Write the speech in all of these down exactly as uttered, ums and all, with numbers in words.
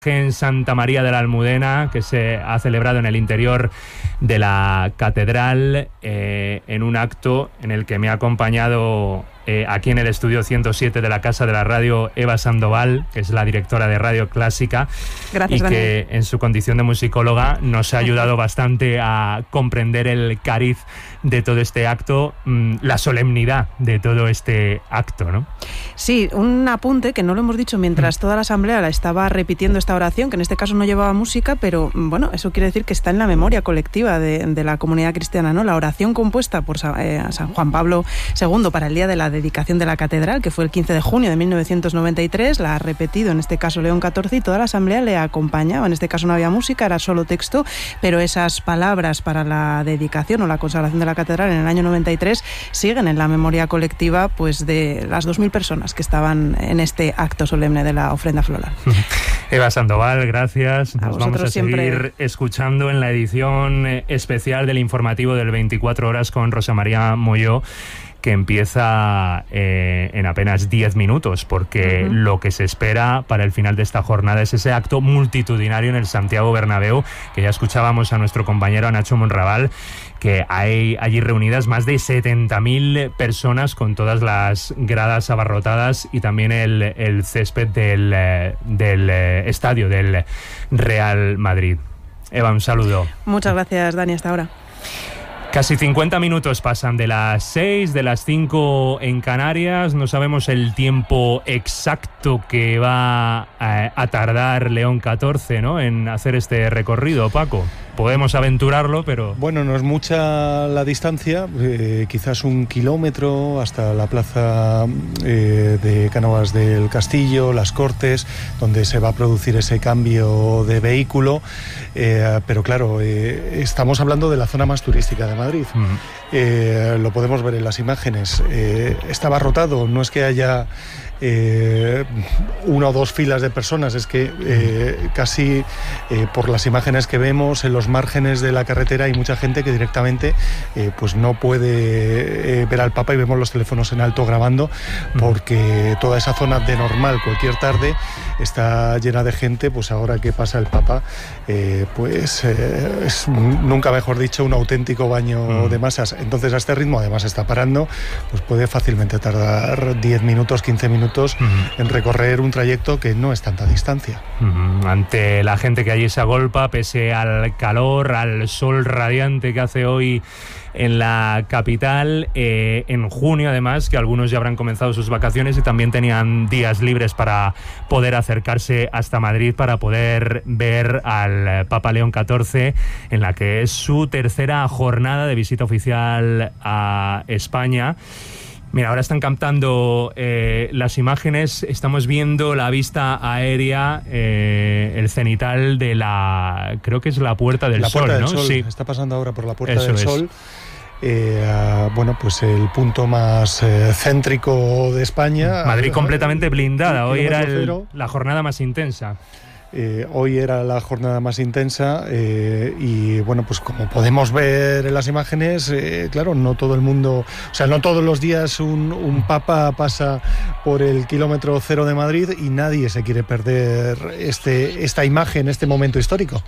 en Santa María de la Almudena, que se ha celebrado en el interior de la catedral, eh, en un acto en el que me ha acompañado eh, aquí en el estudio ciento siete de la Casa de la Radio Eva Sandoval, que es la directora de Radio Clásica. Gracias, y que Daniel. En su condición de musicóloga nos ha ayudado bastante a comprender el cariz de todo este acto, mmm, la solemnidad de todo este acto, ¿no? Sí, un apunte que no lo hemos dicho mientras toda la asamblea la estaba repitiendo esta oración, que en este caso no llevaba música, pero bueno, eso quiere decir que está en la memoria colectiva de, de la comunidad cristiana, ¿no? La oración compuesta por eh, San Juan Pablo segundo para el día de la dedicación de la catedral, que fue el quince de junio de mil novecientos noventa y tres, la ha repetido en este caso León catorce, y toda la asamblea le acompañaba. En este caso no había música, era solo texto, pero esas palabras para la dedicación o la consagración de la catedral en el año noventa y tres siguen en la memoria colectiva, pues, de las dos mil personas que estaban en este acto solemne de la ofrenda floral. Eva Sandoval, gracias. Nos vamos a siempre. seguir escuchando en la edición especial del informativo del veinticuatro horas con Rosa María Molló, que empieza eh, en apenas diez minutos, porque uh-huh. lo que se espera para el final de esta jornada es ese acto multitudinario en el Santiago Bernabéu, que ya escuchábamos a nuestro compañero Nacho Monraval, que hay allí reunidas más de setenta mil personas con todas las gradas abarrotadas y también el, el césped del, del estadio del Real Madrid. Eva, un saludo. Muchas gracias, Dani, hasta ahora. Casi cincuenta minutos pasan de las seis, de las cinco en Canarias. No sabemos el tiempo exacto que va a, a tardar León catorce, ¿no?, en hacer este recorrido, Paco. Podemos aventurarlo, pero... Bueno, no es mucha la distancia, eh, quizás un kilómetro hasta la plaza eh, de Cánovas del Castillo, Las Cortes, donde se va a producir ese cambio de vehículo, eh, pero claro, eh, estamos hablando de la zona más turística de Madrid. Uh-huh. Eh, lo podemos ver en las imágenes. Eh, está abarrotado, no es que haya eh, una o dos filas de personas, es que eh, casi eh, por las imágenes que vemos en los márgenes de la carretera hay mucha gente que directamente eh, pues no puede eh, ver al Papa, y vemos los teléfonos en alto grabando, porque toda esa zona de normal cualquier tarde está llena de gente. Pues ahora que pasa el Papa, eh, pues eh, es, nunca mejor dicho, un auténtico baño uh-huh. de masas. Entonces, a este ritmo, además está parando, pues puede fácilmente tardar diez minutos, quince minutos uh-huh. en recorrer un trayecto que no es tanta distancia. Uh-huh. Ante la gente que allí se agolpa, pese al calor, al sol radiante que hace hoy en la capital, eh, en junio además, que algunos ya habrán comenzado sus vacaciones y también tenían días libres para poder acercarse hasta Madrid para poder ver al Papa León catorce en la que es su tercera jornada de visita oficial a España. Mira, ahora están captando eh, las imágenes, estamos viendo la vista aérea, eh, el cenital de la, creo que es la Puerta del la Sol, Puerta ¿no? del Sol. Sí. Está pasando ahora por la Puerta Eso del es. Sol. Eh, bueno, pues el punto más eh, céntrico de España. Madrid completamente blindada, hoy era el, la jornada más intensa. Eh, hoy era la jornada más intensa eh, y bueno, pues como podemos ver en las imágenes, eh, claro, no todo el mundo, o sea, no todos los días un, un papa pasa por el kilómetro cero de Madrid, y nadie se quiere perder este, esta imagen, este momento histórico.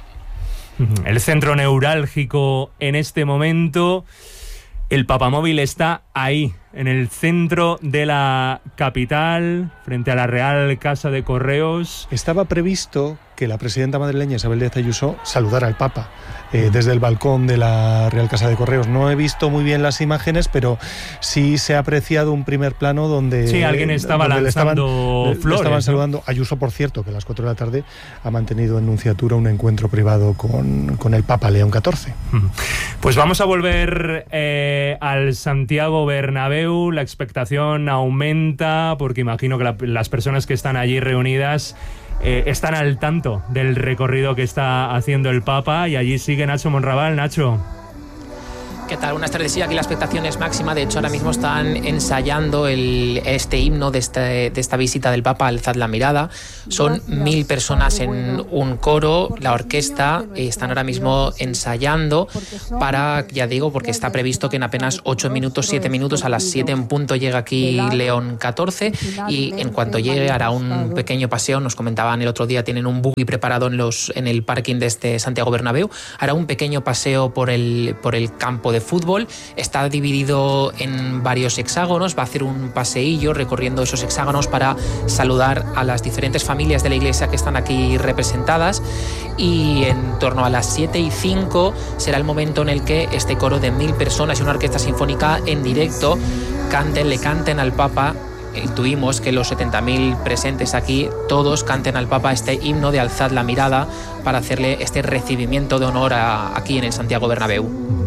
El centro neurálgico en este momento, el papamóvil está ahí, en el centro de la capital, frente a la Real Casa de Correos. Estaba previsto que la presidenta madrileña Isabel Díaz Ayuso saludara al Papa eh, desde el balcón de la Real Casa de Correos. No he visto muy bien las imágenes, pero sí se ha apreciado un primer plano donde... Sí, alguien estaba donde lanzando le estaban, flores. Le estaban ¿no? saludando. Ayuso, por cierto, que a las cuatro de la tarde ha mantenido en Nunciatura un encuentro privado con, con el Papa León catorce. Pues vamos a volver eh, al Santiago Bernabéu. La expectación aumenta, porque imagino que la, las personas que están allí reunidas eh, están al tanto del recorrido que está haciendo el Papa, y allí sigue Nacho Monraval. Nacho. ¿Qué tal? Buenas tardes. Sí, aquí la expectación es máxima. De hecho, ahora mismo están ensayando el, este himno de, este, de esta visita del Papa, Alzad la mirada. Son mil personas en un coro. La orquesta eh, están ahora mismo ensayando para, ya digo, porque está previsto que en apenas ocho minutos, siete minutos, a las siete en punto llega aquí León catorce, y en cuanto llegue hará un pequeño paseo. Nos comentaban el otro día, tienen un buggy preparado en, los, en el parking de este Santiago Bernabéu. Hará un pequeño paseo por el, por el campo de de fútbol. Está dividido en varios hexágonos. Va a hacer un paseillo recorriendo esos hexágonos para saludar a las diferentes familias de la iglesia que están aquí representadas, y en torno a las siete y cinco será el momento en el que este coro de mil personas y una orquesta sinfónica en directo canten, le canten al Papa. Intuimos que los setenta mil presentes aquí, todos canten al Papa este himno de Alzad la mirada para hacerle este recibimiento de honor a, aquí en el Santiago Bernabéu.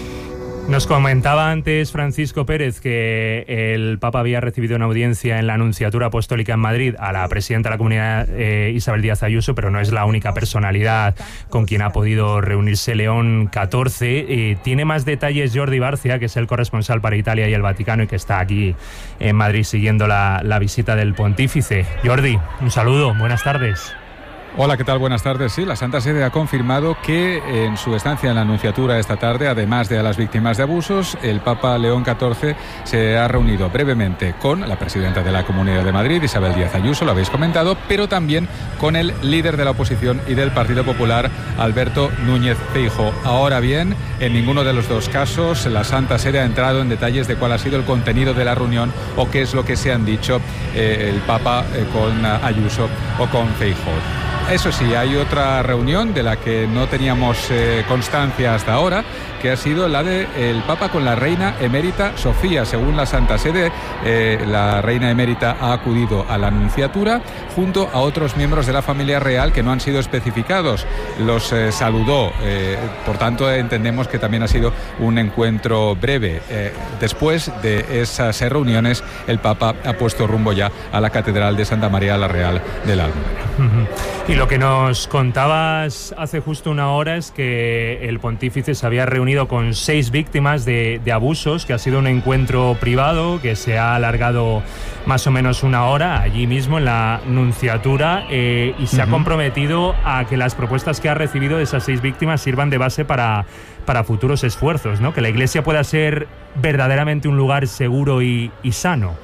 Nos comentaba antes Francisco Pérez que el Papa había recibido una audiencia en la Nunciatura Apostólica en Madrid a la presidenta de la Comunidad, eh, Isabel Díaz Ayuso, pero no es la única personalidad con quien ha podido reunirse León catorce. Eh, tiene más detalles Jordi Barcia, que es el corresponsal para Italia y el Vaticano y que está aquí en Madrid siguiendo la, la visita del pontífice. Jordi, un saludo, buenas tardes. Hola, ¿qué tal? Buenas tardes. Sí, la Santa Sede ha confirmado que en su estancia en la Nunciatura esta tarde, además de a las víctimas de abusos, el Papa León catorce se ha reunido brevemente con la presidenta de la Comunidad de Madrid, Isabel Díaz Ayuso, lo habéis comentado, pero también con el líder de la oposición y del Partido Popular, Alberto Núñez Feijóo. Ahora bien, en ninguno de los dos casos la Santa Sede ha entrado en detalles de cuál ha sido el contenido de la reunión o qué es lo que se han dicho eh, el Papa eh, con Ayuso o con Feijóo. Eso sí, hay otra reunión de la que no teníamos eh, constancia hasta ahora, que ha sido la del Papa con la reina emérita Sofía. Según la Santa Sede, eh, la reina emérita ha acudido a la Nunciatura junto a otros miembros de la familia real que no han sido especificados. Los eh, saludó, eh, por tanto entendemos que también ha sido un encuentro breve. Eh, después de esas reuniones, el Papa ha puesto rumbo ya a la Catedral de Santa María la Real de la Almudena. Y lo que nos contabas hace justo una hora es que el pontífice se había reunido con seis víctimas de, de abusos, que ha sido un encuentro privado que se ha alargado más o menos una hora allí mismo en la Nunciatura, eh, y se uh-huh. ha comprometido a que las propuestas que ha recibido de esas seis víctimas sirvan de base para, para futuros esfuerzos, ¿no? Que la Iglesia pueda ser verdaderamente un lugar seguro y, y sano.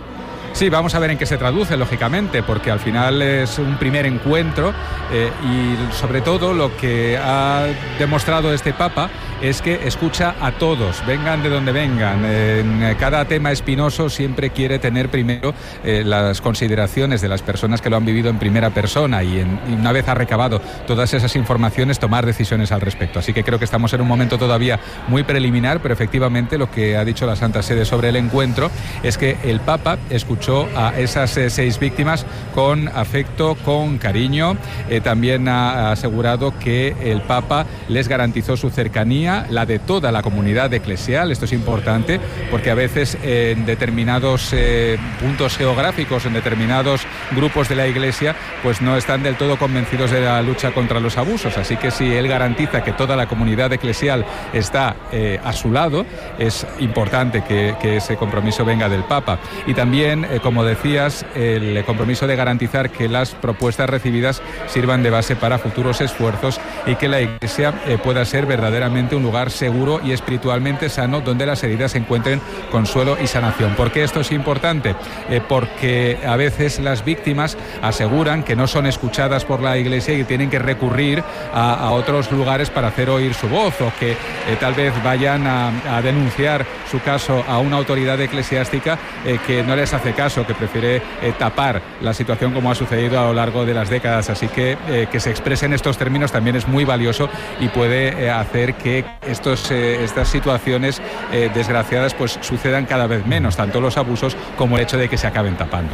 Sí, vamos a ver en qué se traduce, lógicamente, porque al final es un primer encuentro eh, y sobre todo lo que ha demostrado este Papa es que escucha a todos, vengan de donde vengan. En cada tema espinoso siempre quiere tener primero eh, las consideraciones de las personas que lo han vivido en primera persona y, en, y una vez ha recabado todas esas informaciones, tomar decisiones al respecto. Así que creo que estamos en un momento todavía muy preliminar, pero efectivamente lo que ha dicho la Santa Sede sobre el encuentro es que el Papa escuchó a esas eh, seis víctimas con afecto, con cariño. Eh, también ha asegurado que el Papa les garantizó su cercanía, la de toda la comunidad eclesial. Esto es importante porque a veces eh, en determinados eh, puntos geográficos, en determinados grupos de la Iglesia, pues no están del todo convencidos de la lucha contra los abusos. Así que si él garantiza que toda la comunidad eclesial está eh, a su lado, es importante que, que ese compromiso venga del Papa. Y también, eh, como decías, el compromiso de garantizar que las propuestas recibidas sirvan de base para futuros esfuerzos y que la Iglesia eh, pueda ser verdaderamente un lugar seguro y espiritualmente sano donde las heridas encuentren consuelo y sanación. ¿Por qué esto es importante? Eh, porque a veces las víctimas aseguran que no son escuchadas por la Iglesia y tienen que recurrir a, a otros lugares para hacer oír su voz, o que eh, tal vez vayan a, a denunciar su caso a una autoridad eclesiástica eh, que no les hace caso, que prefiere eh, tapar la situación, como ha sucedido a lo largo de las décadas. Así que eh, que se exprese en estos términos también es muy valioso y puede eh, hacer que estos, eh, estas situaciones eh, desgraciadas pues sucedan cada vez menos, tanto los abusos como el hecho de que se acaben tapando.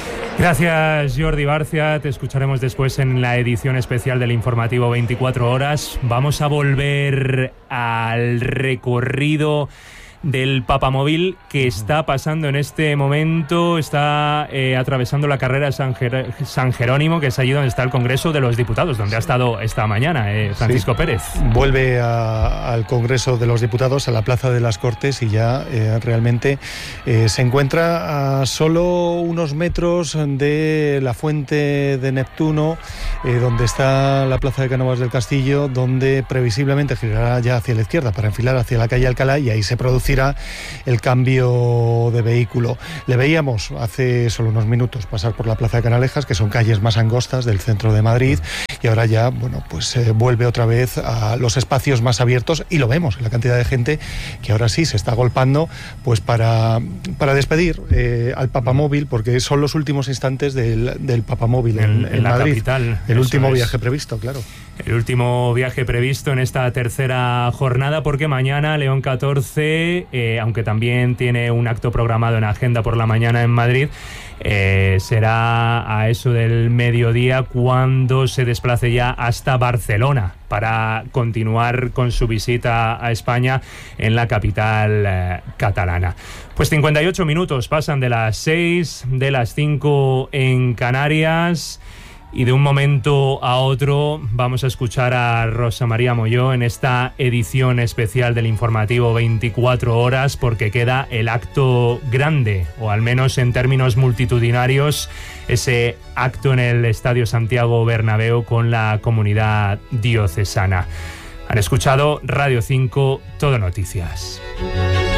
Gracias, Jordi Barcia. Te escucharemos después en la edición especial del informativo veinticuatro horas. Vamos a volver al recorrido del papamóvil que está pasando en este momento, está eh, atravesando la carrera San, Jer- San Jerónimo, que es allí donde está el Congreso de los Diputados, donde ha estado esta mañana eh, Francisco sí. Pérez. Vuelve a, al Congreso de los Diputados, a la Plaza de las Cortes, y ya eh, realmente eh, se encuentra a solo unos metros de la fuente de Neptuno, eh, donde está la Plaza de Cánovas del Castillo, donde previsiblemente girará ya hacia la izquierda para enfilar hacia la calle Alcalá, y ahí se producirá el cambio de vehículo. Le veíamos hace solo unos minutos pasar por la Plaza de Canalejas, que son calles más angostas del centro de Madrid, y ahora ya, bueno, pues eh, vuelve otra vez a los espacios más abiertos, y lo vemos en la cantidad de gente que ahora sí se está agolpando, pues para, para despedir eh, al papamóvil, porque son los últimos instantes del, del papamóvil en, en, en la Madrid, capital, el último es. viaje previsto, claro. El último viaje previsto en esta tercera jornada, porque mañana León catorce, eh, aunque también tiene un acto programado en agenda por la mañana en Madrid, eh, será a eso del mediodía cuando se desplace ya hasta Barcelona para continuar con su visita a España en la capital eh, catalana. Pues cincuenta y ocho minutos pasan de las seis, de las cinco en Canarias. Y de un momento a otro vamos a escuchar a Rosa María Molló en esta edición especial del informativo veinticuatro horas, porque queda el acto grande, o al menos en términos multitudinarios, ese acto en el Estadio Santiago Bernabéu con la comunidad diocesana. Han escuchado Radio cinco, Todo Noticias.